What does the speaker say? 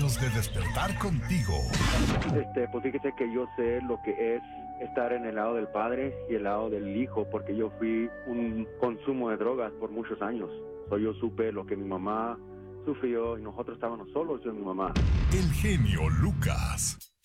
Momentos de despertar contigo. Pues fíjese que yo sé lo que es estar en el lado del padre y el lado del hijo, porque yo fui un consumo de drogas por muchos años. Yo supe lo que mi mamá sufrió y nosotros estábamos solos, yo y mi mamá. El genio Lucas.